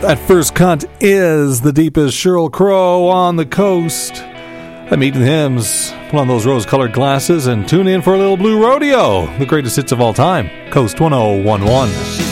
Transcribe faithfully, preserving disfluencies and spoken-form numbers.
That first cut is the deepest Sheryl Crow on the coast. I'm Eating Hymns. Put on those rose-colored glasses and tune in for a little Blue Rodeo, the greatest hits of all time. Coast ten eleven.